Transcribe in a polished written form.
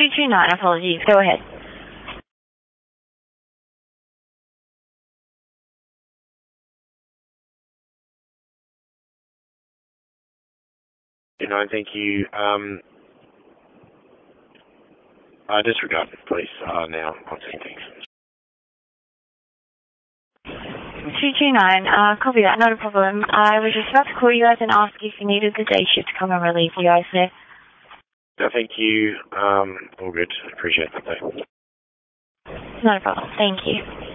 229, apologies. Go ahead. Thank you. Disregard, please. Now, I'm saying thanks. 229, copy that, not a problem. I was just about to call you guys and ask if you needed the day shift to come and relieve you guys there. No, thank you. All good. Appreciate that, though. Not a problem. Thank you.